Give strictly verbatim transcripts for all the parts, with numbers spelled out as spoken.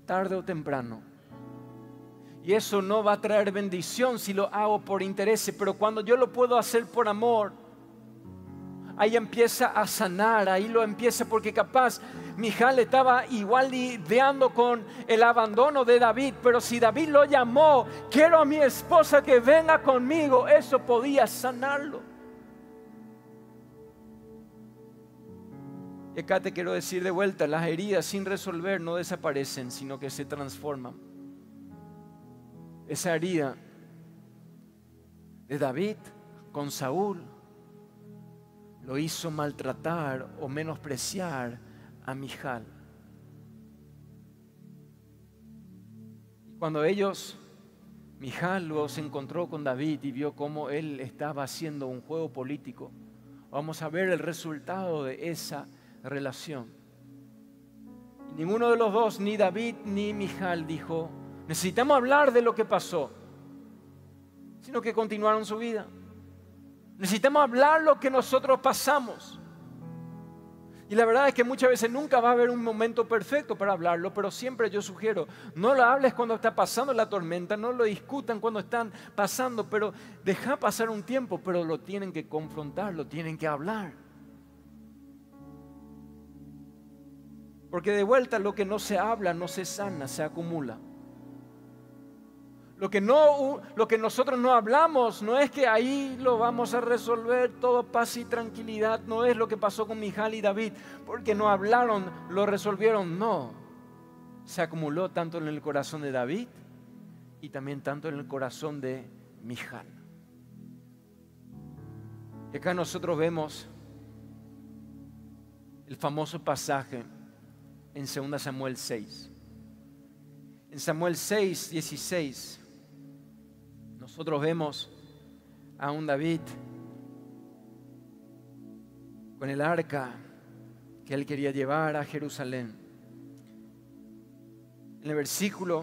tarde o temprano. Y eso no va a traer bendición si lo hago por interés, pero cuando yo lo puedo hacer por amor, ahí empieza a sanar, ahí lo empieza, porque capaz Mijal estaba igual lidiando con el abandono de David, pero si David lo llamó, quiero a mi esposa que venga conmigo, eso podía sanarlo. Y acá te quiero decir de vuelta, las heridas sin resolver no desaparecen, sino que se transforman. Esa herida de David con Saúl lo hizo maltratar o menospreciar a Mijal. Y cuando ellos, Mijal luego se encontró con David y vio cómo él estaba haciendo un juego político, vamos a ver el resultado de esa relación. Y ninguno de los dos, ni David ni Mijal, dijo: necesitamos hablar de lo que pasó, sino que continuaron su vida. Necesitamos hablar lo que nosotros pasamos. Y la verdad es que muchas veces nunca va a haber un momento perfecto para hablarlo, pero siempre yo sugiero, no lo hables cuando está pasando la tormenta, no lo discutan cuando están pasando, pero deja pasar un tiempo, pero lo tienen que confrontar, lo tienen que hablar. Porque de vuelta lo que no se habla no se sana, se acumula. Lo que, no, lo que nosotros no hablamos no es que ahí lo vamos a resolver todo paz y tranquilidad. No es lo que pasó con Mijal y David, porque no hablaron, lo resolvieron. No, se acumuló tanto en el corazón de David y también tanto en el corazón de Mijal. Y acá nosotros vemos el famoso pasaje en segunda Samuel seis. En Samuel seis, dieciséis, nosotros vemos a un David con el arca que él quería llevar a Jerusalén. En el versículo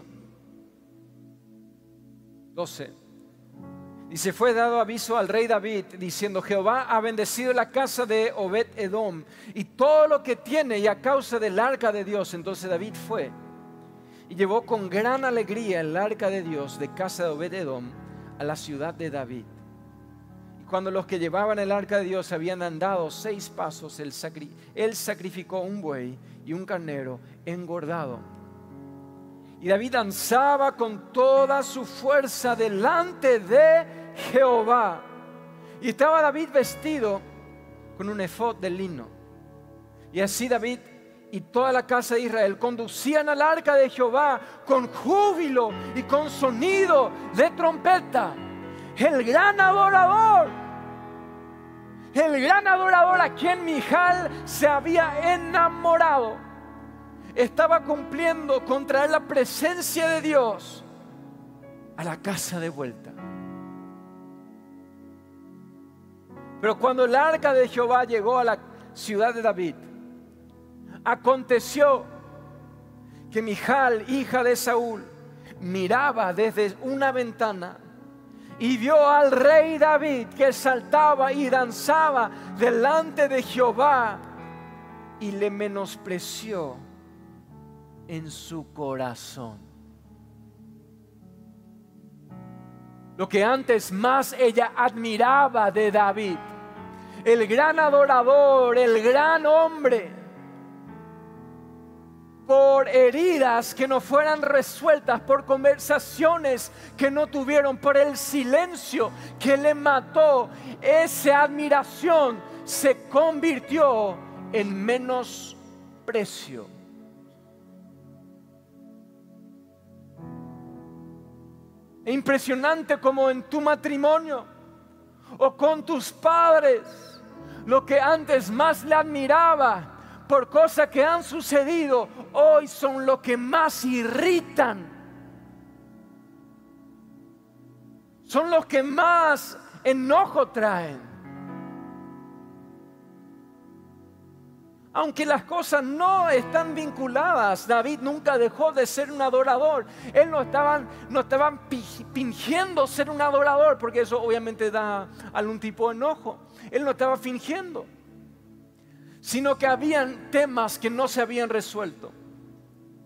doce dice: fue dado aviso al rey David diciendo: Jehová ha bendecido la casa de Obed-Edom y todo lo que tiene, y a causa del arca de Dios. Entonces David fue y llevó con gran alegría el arca de Dios de casa de Obed-Edom a la ciudad de David. Y cuando los que llevaban el arca de Dios habían andado seis pasos, él, sacri- él sacrificó un buey y un carnero engordado. Y David danzaba con toda su fuerza delante de Jehová. Y estaba David vestido con un efod de lino. Y así David y toda la casa de Israel conducían al arca de Jehová con júbilo y con sonido de trompeta. El gran adorador, el gran adorador a quien Mijal se había enamorado, estaba cumpliendo con traer la presencia de Dios a la casa de vuelta. Pero cuando el arca de Jehová llegó a la ciudad de David, aconteció que Mijal, hija de Saúl, miraba desde una ventana y vio al rey David que saltaba y danzaba delante de Jehová, y le menospreció en su corazón. Lo que antes más ella admiraba de David, el gran adorador, el gran hombre, por heridas que no fueran resueltas, por conversaciones que no tuvieron, por el silencio que le mató, esa admiración se convirtió en menosprecio. Es impresionante como en tu matrimonio o con tus padres, lo que antes más le admiraba por cosas que han sucedido, hoy son lo que más irritan. Son los que más enojo traen. Aunque las cosas no están vinculadas, David nunca dejó de ser un adorador. Él no estaban, no estaban fingiendo ser un adorador, porque eso obviamente da algún tipo de enojo. Él no estaba fingiendo, sino que habían temas que no se habían resuelto.